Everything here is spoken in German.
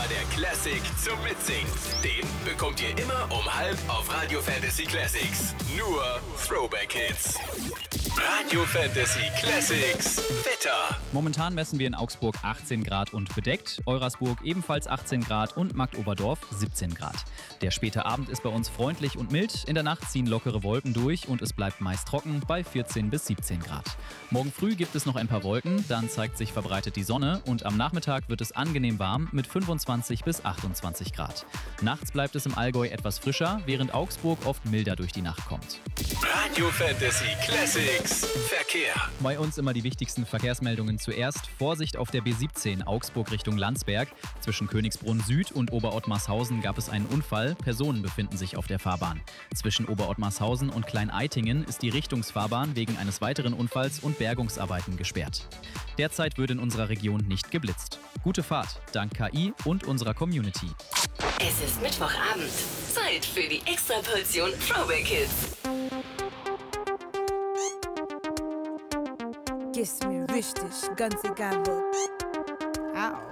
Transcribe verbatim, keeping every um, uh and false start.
der Classic zum Mitsingen. Den bekommt ihr immer um halb auf Radio Fantasy Classics. Nur Throwback Hits. Radio Fantasy Classics Wetter. Momentan messen wir in Augsburg achtzehn Grad und bedeckt, Eurasburg ebenfalls achtzehn Grad und Marktoberdorf siebzehn Grad. Der späte Abend ist bei uns freundlich und mild, in der Nacht ziehen lockere Wolken durch und es bleibt meist trocken bei vierzehn bis siebzehn Grad. Morgen früh gibt es noch ein paar Wolken, dann zeigt sich verbreitet die Sonne und am Nachmittag wird es angenehm warm mit fünfundzwanzig bis achtundzwanzig Grad. Nachts bleibt es im Allgäu etwas frischer, während Augsburg oft milder durch die Nacht kommt. Radio Fantasy Classics Verkehr. Bei uns immer die wichtigsten Verkehrsmeldungen zuerst. Vorsicht auf der B siebzehn Augsburg Richtung Landsberg. Zwischen Königsbrunn Süd und Oberottmarshausen gab es einen Unfall. Personen befinden sich auf der Fahrbahn. Zwischen Oberottmarshausen und Klein-Eitingen ist die Richtungsfahrbahn wegen eines weiteren Unfalls und Bergungsarbeiten gesperrt. Derzeit wird in unserer Region nicht geblitzt. Gute Fahrt, dank K I und unserer Community. Es ist Mittwochabend. Zeit für die Extraportion Throwback Hits. Gibt's mir richtig, ganz egal wo. Au.